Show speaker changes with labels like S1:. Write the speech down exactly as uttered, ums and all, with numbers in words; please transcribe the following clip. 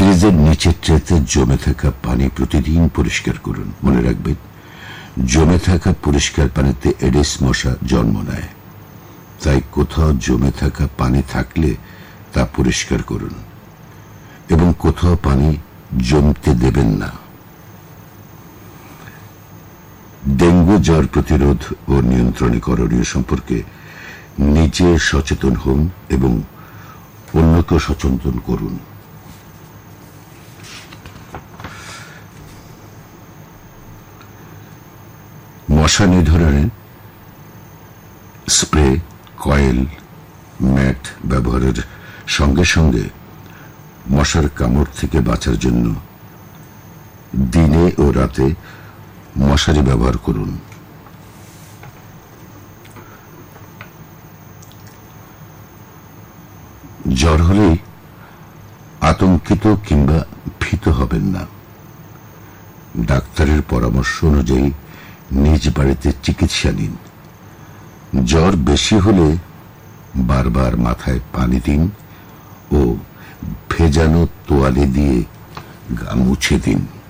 S1: ফ্রিজের নিচের ট্রেতে জমে থাকা পানি প্রতিদিন পরিষ্কার করুন। মনে রাখবেন, জমে থাকা পরিষ্কার পানিতে এডিস মশা জন্ম নেয়। তাই কোথাও জমে থাকা পানি থাকলে তা পরিষ্কার করুন এবং কোথাও পানি জমতে দেবেন না। ডেঙ্গু জ্বর প্রতিরোধ ও নিয়ন্ত্রণে করণীয় সম্পর্কে নিজে সচেতন হন এবং অন্যকে সচেতন করুন। মশা নিধনে স্প্রে, কয়েল, ম্যাট ব্যবহারের সঙ্গে সঙ্গে মশার কামড় থেকে বাঁচার জন্য দিনে ও রাতে মশারি ব্যবহার করুন। জ্বর হলেই আতঙ্কিত কিংবা ভীত হবেন না। ডাক্তারের পরামর্শ অনুযায়ী নিজ বাড়িতে চিকিৎসা নিন। জ্বর বেশি হলে বারবার মাথায় পানি দিন ও ভেজানো তোয়ালে দিয়ে গা মুছে দিন।